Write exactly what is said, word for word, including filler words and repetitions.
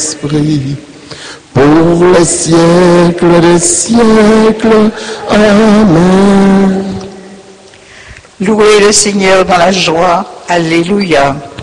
Saint-Esprit, pour les siècles des siècles. Amen. Louez le Seigneur dans la joie. Alléluia.